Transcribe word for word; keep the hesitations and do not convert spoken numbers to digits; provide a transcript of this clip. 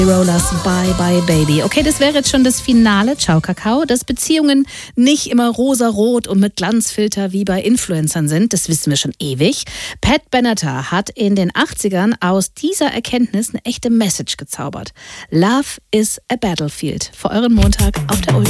Rollers, Bye Bye Baby. Okay, das wäre jetzt schon das Finale. Ciao Kakao. Dass Beziehungen nicht immer rosarot und mit Glanzfilter wie bei Influencern sind, das wissen wir schon ewig. Pat Benatar hat in den achtzigern aus dieser Erkenntnis eine echte Message gezaubert. Love is a battlefield. Für euren Montag auf der Ultra.